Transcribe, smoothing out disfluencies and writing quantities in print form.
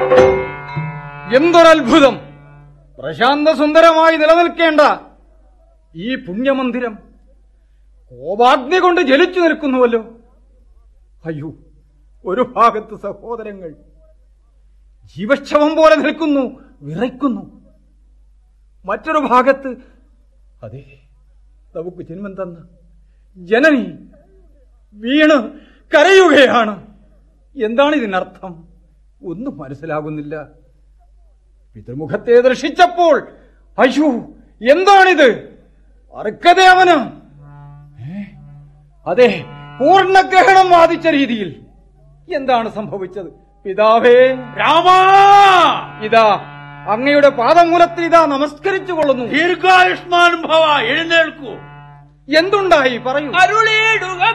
എന്തൊരത്ഭുതം! പ്രശാന്ത സുന്ദരമായി നിലനിൽക്കേണ്ട ഈ പുണ്യമന്ദിരം കോപാഗ്നി കൊണ്ട് ജ്വലിച്ചു നിൽക്കുന്നുവല്ലോ. അയ്യോ, ഒരു ഭാഗത്ത് സഹോദരങ്ങൾ ജീവക്ഷവം പോലെ നിൽക്കുന്നു, വിറയ്ക്കുന്നു. മറ്റൊരു ഭാഗത്ത് അതെ, നമുക്ക് ജന്മം തന്ന ജനനി വീണ് കരയുകയാണ്. എന്താണ് ഇതിനർത്ഥം? ഒന്നും മനസ്സിലാകുന്നില്ല. പിതൃമുഖത്തെ ദർശിച്ചപ്പോൾ അയ്യോ, എന്താണിത്? അർക്കദേവന് അതെ, പൂർണ്ണഗ്രഹണം വാദിച്ച രീതിയിൽ എന്താണ് സംഭവിച്ചത്? പിതാവേ രാമാ, ഇതാ അങ്ങയുടെ പാദമൂലത്തിൽ ഇതാ നമസ്കരിച്ചു കൊള്ളുന്നു. ദീർഘായുഷ്മാൻ ഭവ, എഴുന്നേൽക്കൂ. എന്തുണ്ടായി പറയൂ. അരുളിയിടുക